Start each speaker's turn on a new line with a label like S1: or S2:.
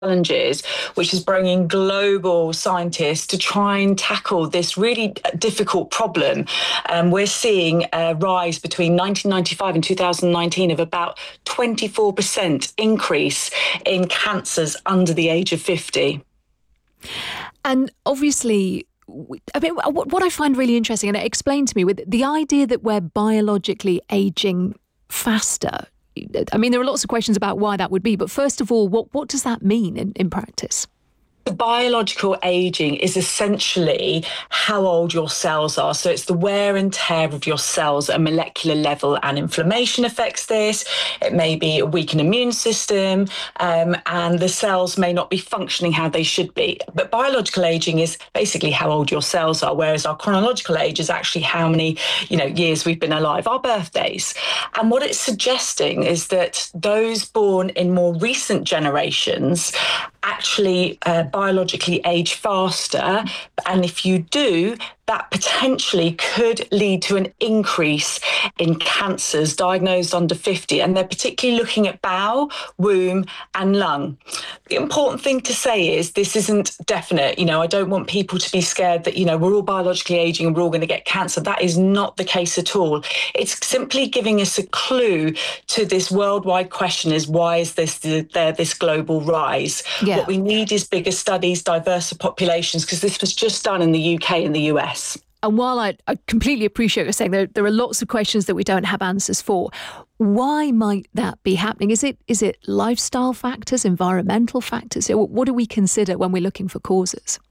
S1: challenges, which is bringing global scientists to try and tackle this really difficult problem. We're seeing a rise between 1995 and 2019 of about 24% increase in cancers under the age of 50.
S2: And obviously, I mean, what I find really interesting, and explain to me, with the idea that we're biologically aging faster, I mean, there are lots of questions about why that would be. But first of all, what does that mean in practice?
S1: The biological aging is essentially how old your cells are. So it's the wear and tear of your cells at a molecular level, and inflammation affects this. It may be a weakened immune system, and the cells may not be functioning how they should be. But biological aging is basically how old your cells are, whereas our chronological age is actually how many, years we've been alive, our birthdays. And what it's suggesting is that those born in more recent generations actually biologically age faster. And if you do, that potentially could lead to an increase in cancers diagnosed under 50. And they're particularly looking at bowel, womb, and lung. The important thing to say is this isn't definite. I don't want people to be scared that, we're all biologically aging and we're all going to get cancer. That is not the case at all. It's simply giving us a clue to this worldwide question: is why is there this global rise?
S2: Yeah.
S1: What we need is bigger studies, diverse populations, because this was just done in the UK and the US.
S2: And while I completely appreciate what you're saying, there are lots of questions that we don't have answers for. Why might that be happening? Is it lifestyle factors, environmental factors? What do we consider when we're looking for causes?